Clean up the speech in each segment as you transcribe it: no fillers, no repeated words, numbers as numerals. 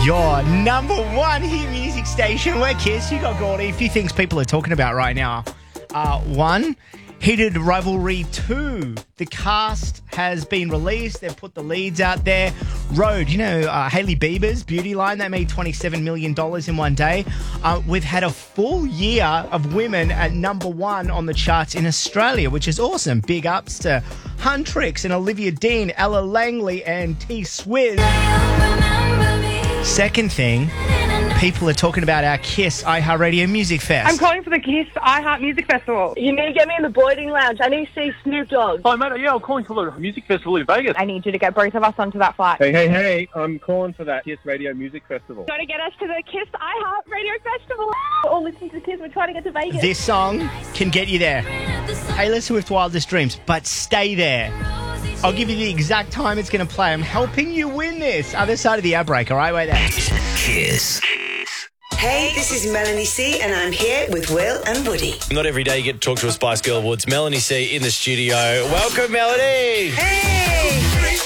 Your number one hit music station. We're Kiss. You got Gordy. A few things people are talking about right now. One, Heated Rivalry 2. The cast has been released. They've put the leads out there. Road, Hailey Bieber's beauty line that made $27 million in one day. We've had a full year of women at number one on the charts in Australia, which is awesome. Big ups to Huntrix and Olivia Dean, Ella Langley and T Swizz. Second thing, people are talking about our Kiss iHeartRadio Music Fest. I'm calling for the Kiss iHeart Music Festival. You need to get me in the boarding lounge. I need to see Snoop Dogg. Hi, mate. Yeah, I'm calling for the music festival in Vegas. I need you to get both of us onto that flight. Hey. I'm calling for that Kiss Radio Music Festival. Got to get us to the Kiss iHeart Radio Festival. We're all listening to Kiss. We're trying to get to Vegas. This song can get you there. Taylor Swift, Wildest Dreams, but stay there. I'll give you the exact time it's going to play. I'm helping you win this. Other side of the ad break, all right? Wait there. Kiss. Hey, this is Melanie C, and I'm here with Will and Woody. Not every day you get to talk to a Spice Girl Woods. Melanie C in the studio. Welcome, Melanie. Hey!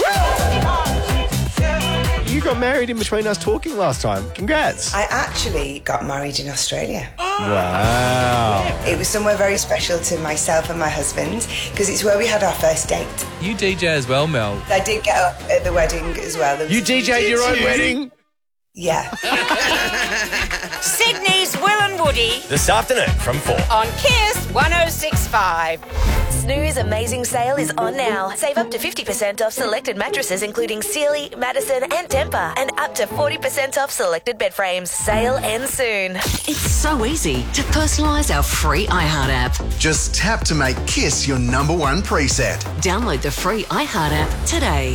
You got married in between us talking last time. Congrats. I actually got married in Australia. Wow. It was somewhere very special to myself and my husband because it's where we had our first date. You DJ as well, Mel. I did get up at the wedding as well. You DJ'd your own wedding? Yeah. Sydney's Will and Woody This afternoon from 4. on Kiss 106.5. Snooze Amazing Sale is on now. Save up to 50% off selected mattresses including Sealy, Madison and Tempur, and up to 40% off selected bed frames. Sale ends soon. It's so easy to personalise our free iHeart app. Just tap to make Kiss your number one preset. Download the free iHeart app today.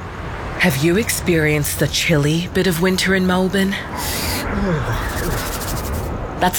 Have you experienced the chilly bit of winter in Melbourne?